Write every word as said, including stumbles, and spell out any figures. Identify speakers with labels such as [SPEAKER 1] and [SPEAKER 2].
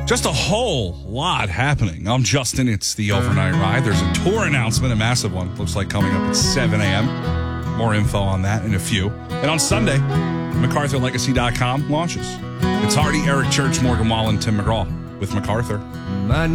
[SPEAKER 1] Just a whole lot happening. I'm Justin. It's the overnight ride. There's a tour announcement, a massive one. Looks like coming up at seven a.m. More info on that in a few. And on Sunday, MacArthur Legacy dot com launches. It's Hardy, Eric Church, Morgan Wallen, Tim McGraw with MacArthur.
[SPEAKER 2] My